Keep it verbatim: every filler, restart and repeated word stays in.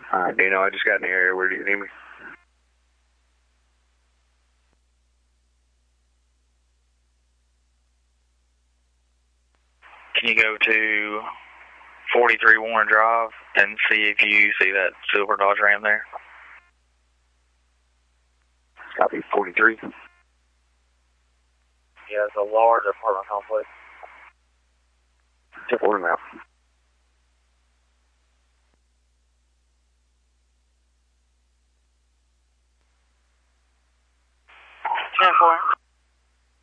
Alright, Dino, I just got in the area. Where do you need me? Can you go to forty-three Warren Drive and see if you see that silver Dodge Ram there? Copy, forty-three. Yeah, it's a large apartment complex. Check order now. ten four.